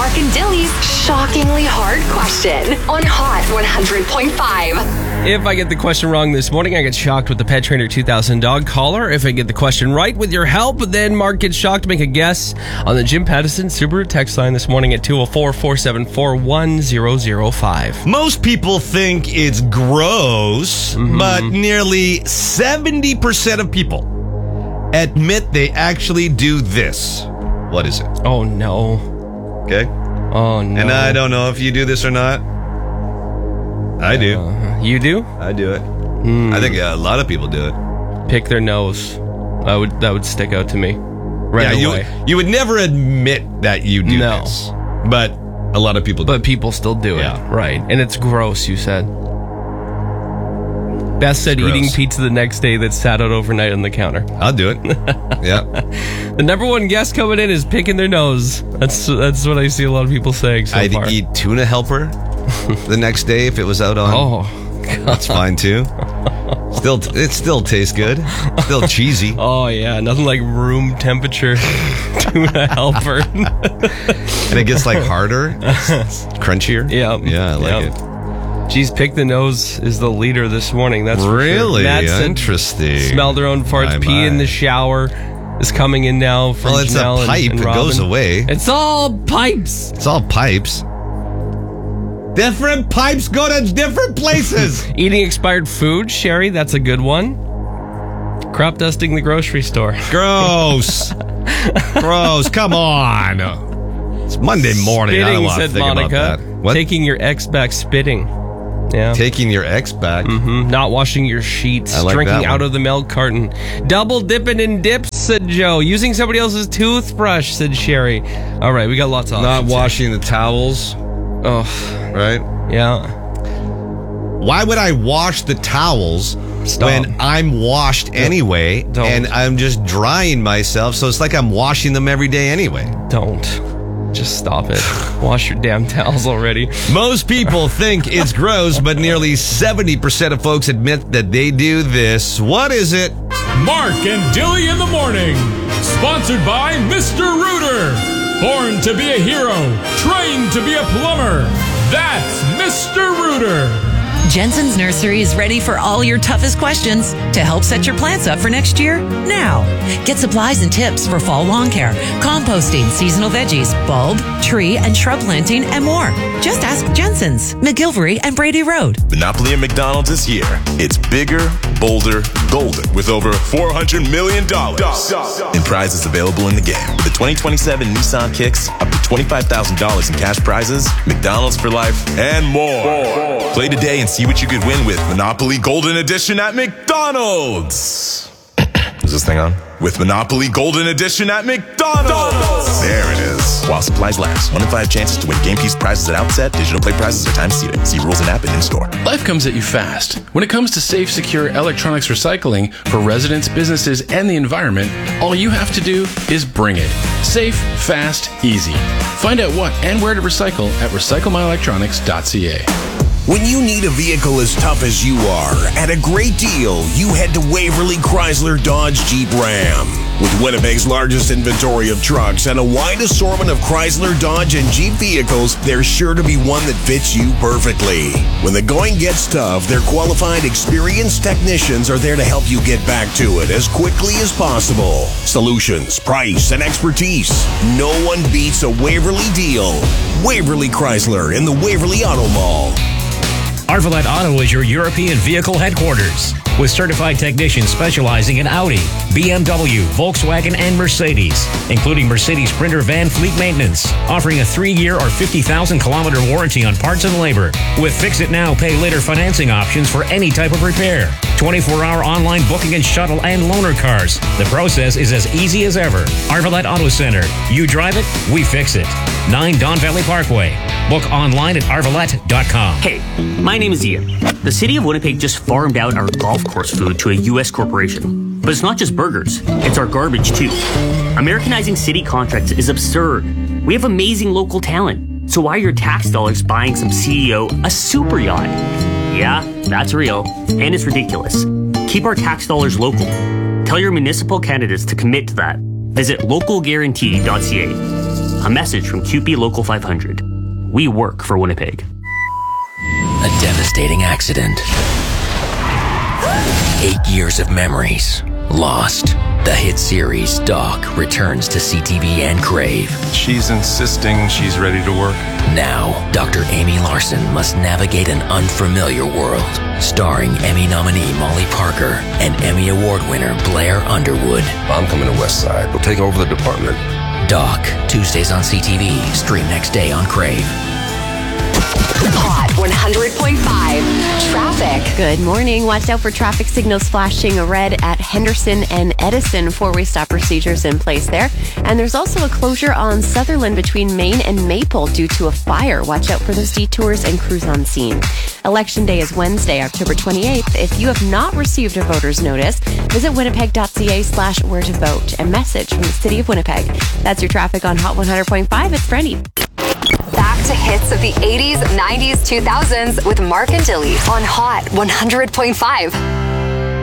Mark and Dilly's shockingly hard question on Hot 100.5. If I get the question wrong this morning, I get shocked with the Pet Trainer 2000 dog collar. If I get the question right with your help, then Mark gets shocked to make a guess on the Jim Pattison Subaru text line this morning at 204-474-1005. Most people think it's gross, but nearly 70% of people admit they actually do this. What is it? Oh, no. Okay. Oh, no. And I don't know if you do this or not. I do. You do? I do it. I think a lot of people do it. Pick their nose. That would stick out to me right away. You would never admit that you do this. But a lot of people do. But people still do it. Right. And it's gross, you said. Beth said eating pizza the next day that sat out overnight on the counter. I'll do it. Yeah. The number one guess coming in is picking their nose. That's what I see a lot of people saying so far. I'd eat tuna helper the next day if it was out on. Oh, God. That's fine too. It still tastes good. Still cheesy. Oh yeah, nothing like room temperature tuna helper. And it gets like harder, crunchier. Yeah, I like it. Geez, Pick the Nose is the leader this morning. That's really for sure. interesting. Smell their own farts. Pee in the shower is coming in now. From well, it's Janelle a pipe. and It Robin. goes away. It's all pipes. It's all pipes. Different pipes go to different places. Eating expired food, Sherry. That's a good one. Crop dusting the grocery store. Gross. Gross. Come on. It's Monday morning. Spitting, I don't want to said think Monica. about that. What? Taking your ex back spitting. Yeah. Taking your ex back. Not washing your sheets. I like Drinking that out one. of the milk carton. Double dipping in dips, said Joe. Using somebody else's toothbrush, said Sherry. All right, we got lots of Not options washing the towels. Oh, Right? yeah. Why would I wash the towels Stop. when I'm washed anyway Don't. and I'm just drying myself? So it's like I'm washing them every day anyway. Don't. Just stop it. Wash your damn towels already. Most people think it's gross, but nearly 70% of folks admit that they do this. What is it? Mark and Dilly in the morning. Sponsored by Mr. Rooter. Born to be a hero. Trained to be a plumber. That's Mr. Rooter. Jensen's Nursery is ready for all your toughest questions to help set your plants up for next year now. Get supplies and tips for fall lawn care, composting, seasonal veggies, bulb, tree, and shrub planting, and more. Just ask Jensen's, McGilvery, and Brady Road. Monopoly at McDonald's is here. It's bigger, bolder, golden with over $400 million in prizes available in the game. With the 2027 Nissan Kicks, up to $25,000 in cash prizes, McDonald's for life, and more. Play today and see what you could win with Monopoly Golden Edition at McDonald's. Is this thing on? With Monopoly Golden Edition at McDonald's. There it is. While supplies last. 1 in 5 chances to win game piece prizes at outset. Digital play prizes are time seated. See rules and app and in-store. Life comes at you fast. When it comes to safe, secure electronics recycling for residents, businesses, and the environment, all you have to do is bring it. Safe, fast, easy. Find out what and where to recycle at recyclemyelectronics.ca. When you need a vehicle as tough as you are, at a great deal, you head to Waverly Chrysler Dodge Jeep Ram. With Winnipeg's largest inventory of trucks and a wide assortment of Chrysler, Dodge, and Jeep vehicles, there's sure to be one that fits you perfectly. When the going gets tough, their qualified, experienced technicians are there to help you get back to it as quickly as possible. Solutions, price, and expertise. No one beats a Waverly deal. Waverly Chrysler in the Waverly Auto Mall. Arvalet Auto is your European vehicle headquarters, with certified technicians specializing in Audi, BMW, Volkswagen, and Mercedes, including Mercedes Sprinter van fleet maintenance, offering a 3-year or 50,000-kilometer warranty on parts and labor, with fix-it-now, pay-later financing options for any type of repair. 24-hour online booking and shuttle and loaner cars. The process is as easy as ever. Arvalet Auto Center. You drive it, we fix it. 9 Don Valley Parkway. Book online at arvalet.com. Hey, my name is Ian. The city of Winnipeg just farmed out our golf course food to a U.S. corporation. But it's not just burgers, it's our garbage too. Americanizing city contracts is absurd. We have amazing local talent. So why are your tax dollars buying some CEO a super yacht? Yeah, that's real, and it's ridiculous. Keep our tax dollars local. Tell your municipal candidates to commit to that. Visit localguarantee.ca. A message from QP Local 500. We work for Winnipeg. A devastating accident. 8 years of memories lost. The hit series Doc returns to CTV and Crave. She's insisting she's ready to work. Now, Dr. Amy Larson must navigate an unfamiliar world. Starring Emmy nominee Molly Parker and Emmy Award winner Blair Underwood. I'm coming to West Side. We'll take over the department. Doc, Tuesdays on CTV. Stream next day on Crave. Hot 100.5 traffic. Good morning. Watch out for traffic signals flashing red at Henderson and Edison. Four-way stop procedures in place there. And there's also a closure on Sutherland between Main and Maple due to a fire. Watch out for those detours and crews on scene. Election Day is Wednesday, October 28th. If you have not received a voter's notice, visit winnipeg.ca/where to vote. A message from the City of Winnipeg. That's your traffic on Hot 100.5. It's Brandy. Back to hits of the 80s, 90s, 2000s with Mark and Dilly on Hot 100.5.